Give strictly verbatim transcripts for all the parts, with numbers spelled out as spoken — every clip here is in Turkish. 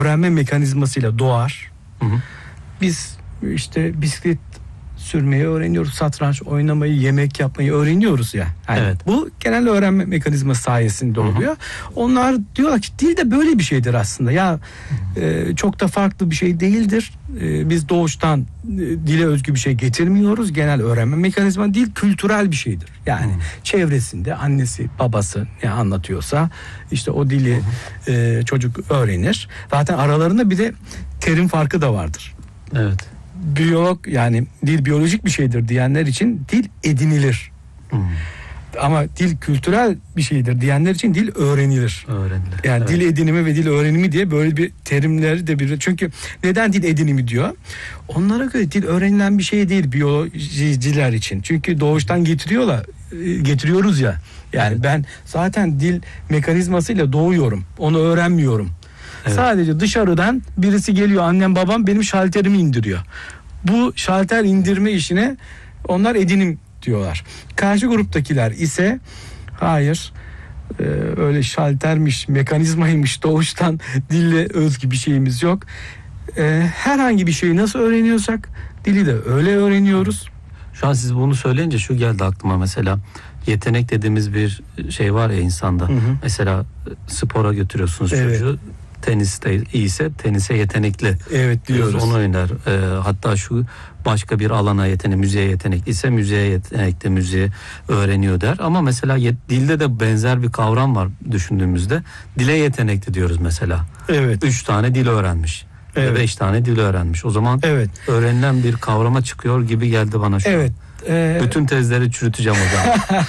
öğrenme mekanizmasıyla doğar. Hı hı. Biz işte bisiklet sürmeyi öğreniyoruz, satranç oynamayı, yemek yapmayı öğreniyoruz ya. Yani evet. Bu genel öğrenme mekanizması sayesinde oluyor. Hı hı. Onlar diyorlar ki dil de böyle bir şeydir aslında. Ya e, çok da farklı bir şey değildir. E, biz doğuştan e, dile özgü bir şey getirmiyoruz. Genel öğrenme mekanizma, dil kültürel bir şeydir. Yani hı. çevresinde annesi, babası ne anlatıyorsa işte o dili hı hı. E, çocuk öğrenir. Zaten aralarında bir de terim farkı da vardır. Evet. Biyolog, yani dil biyolojik bir şeydir diyenler için dil edinilir. Hmm. Ama dil kültürel bir şeydir diyenler için dil öğrenilir. Öğrenilir. Yani evet. dil edinimi ve dil öğrenimi diye böyle bir terimleri de bir. Çünkü neden dil edinimi diyor? Onlara göre dil öğrenilen bir şey değil biyolojiciler için. Çünkü doğuştan getiriyorlar, getiriyoruz ya. Yani evet. Ben zaten dil mekanizmasıyla doğuyorum. Onu öğrenmiyorum. Evet. Sadece dışarıdan birisi geliyor, annem babam benim şalterimi indiriyor. Bu şalter indirme işine onlar edinim diyorlar. Karşı gruptakiler ise hayır, e, öyle şaltermiş, mekanizmaymış, doğuştan dille özgü bir şeyimiz yok. E, herhangi bir şeyi nasıl öğreniyorsak dili de öyle öğreniyoruz. Şu an siz bunu söyleyince şu geldi aklıma, mesela yetenek dediğimiz bir şey var ya insanda. Hı hı. Mesela spora götürüyorsunuz evet. çocuğu. Teniste iyiyse tenise yetenekli. Evet diyoruz. Onu oynar. E, hatta şu başka bir alana yetenek, müziğe yetenekli ise müziğe yetenekli, müziği öğreniyor der. Ama mesela yet, dilde de benzer bir kavram var düşündüğümüzde. Dile yetenekli diyoruz mesela. Evet. Üç tane dil öğrenmiş. Evet. Beş tane dil öğrenmiş. O zaman evet. öğrenilen bir kavrama çıkıyor gibi geldi bana şu evet. an. Ee... Bütün tezleri çürüteceğim o zaman.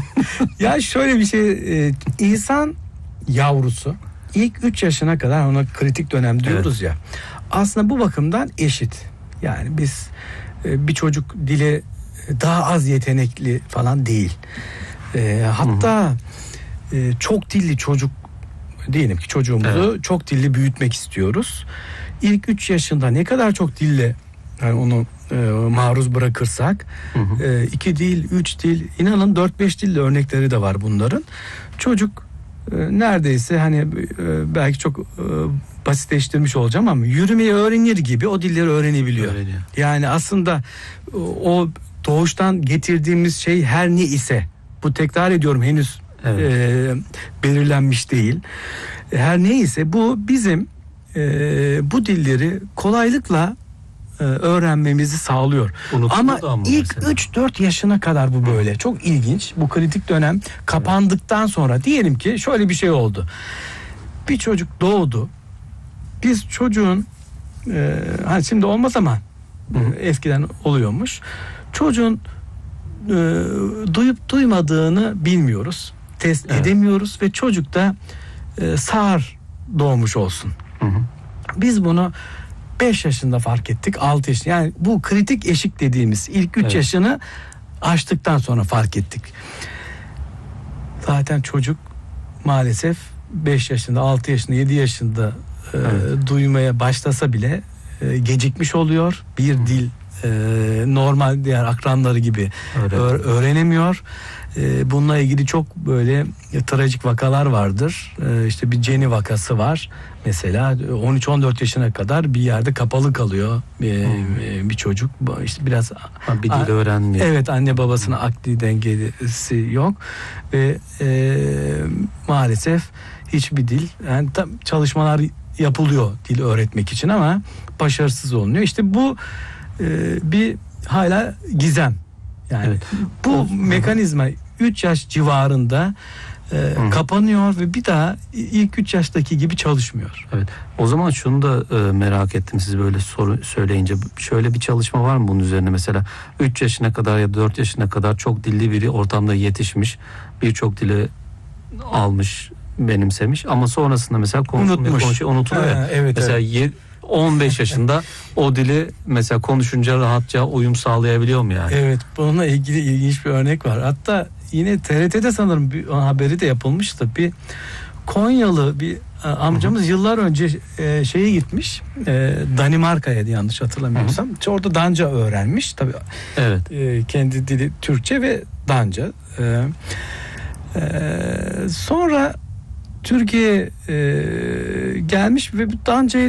Ya şöyle bir şey, e, insan yavrusu İlk üç yaşına kadar, ona kritik dönem diyoruz evet. ya. Aslında bu bakımdan eşit. Yani biz bir çocuk dile daha az yetenekli falan değil. E, hatta e, çok dilli çocuk, diyelim ki çocuğumuzu evet. çok dilli büyütmek istiyoruz. İlk üç yaşında ne kadar çok dille yani onu e, maruz bırakırsak hı hı. E, iki dil, üç dil, inanın dört beş dilli örnekleri de var bunların. Çocuk neredeyse hani belki çok basitleştirmiş olacağım ama yürümeyi öğrenir gibi o dilleri öğrenebiliyor. Öğreniyor. Yani aslında o doğuştan getirdiğimiz şey her ne ise, bu tekrar ediyorum henüz evet. e, belirlenmiş değil. Her ne ise bu bizim e, bu dilleri kolaylıkla öğrenmemizi sağlıyor. Unutuldu ama ilk üç dört yaşına kadar bu böyle. Çok ilginç. Bu kritik dönem kapandıktan sonra diyelim ki şöyle bir şey oldu. Bir çocuk doğdu. Biz çocuğun e, hani şimdi olmaz ama e, eskiden oluyormuş. Çocuğun e, duyup duymadığını bilmiyoruz. Test evet. edemiyoruz ve çocuk da e, sağır doğmuş olsun. Hı hı. Biz bunu beş yaşında fark ettik, altı yaşında. Yani bu kritik eşik dediğimiz ilk üç evet. yaşını aştıktan sonra fark ettik. Zaten çocuk maalesef beş yaşında, altı yaşında, yedi yaşında evet. e, duymaya başlasa bile e, gecikmiş oluyor. Bir hmm. dil e, normal diğer akranları gibi öğrenemiyor. öğrenemiyor. E, bununla ilgili çok böyle e, trajik vakalar vardır. E, işte bir Jenny vakası var. Mesela on üç on dört yaşına kadar bir yerde kapalı kalıyor bir, hmm. bir çocuk. İşte biraz ha, bir dil öğrenmiyor. Evet, anne babasının hmm. akli dengesi yok ve e, maalesef hiçbir dil, yani tam çalışmalar yapılıyor dil öğretmek için ama başarısız olunuyor. İşte bu e, bir hala gizem. Yani evet. bu of. mekanizma üç yaş civarında e, kapanıyor ve bir daha ilk üç yaştaki gibi çalışmıyor. Evet. O zaman şunu da e, merak ettim, siz böyle soru söyleyince. Şöyle bir çalışma var mı bunun üzerine? Mesela üç yaşına kadar ya da dört yaşına kadar çok dilli biri ortamda yetişmiş, birçok dili almış, benimsemiş ama sonrasında mesela konuşmayı konuşuyor, unutuluyor ha, ya. Evet, mesela evet. on beş yaşında o dili mesela konuşunca rahatça uyum sağlayabiliyor mu yani? Evet, bununla ilgili ilginç bir örnek var. Hatta yine T R T'de sanırım bir haberi de yapılmıştı. Bir Konyalı bir amcamız Hı-hı. yıllar önce e, şeye gitmiş. E, Danimarka'ya, yanlış hatırlamıyorsam. Hı-hı. Orada Danca öğrenmiş. Tabii evet. e, kendi dili Türkçe ve Danca. E, e, sonra Türkiye e, gelmiş ve daha önce